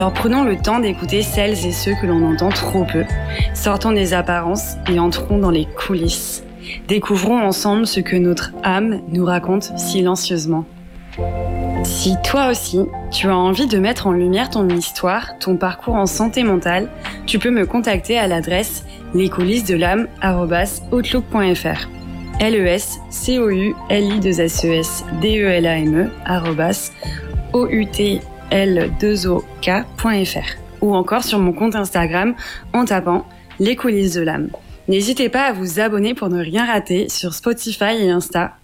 Alors prenons le temps d'écouter celles et ceux que l'on entend trop peu. Sortons des apparences et entrons dans les coulisses. Découvrons ensemble ce que notre âme nous raconte silencieusement. Si toi aussi, tu as envie de mettre en lumière ton histoire, ton parcours en santé mentale, tu peux me contacter à l'adresse lescoulissedelame@outlook.fr. lescoulisseddelame@outl2ok.fr ou encore sur mon compte Instagram en tapant Les Coulisses de l'âme. N'hésitez pas à vous abonner pour ne rien rater sur Spotify et Insta.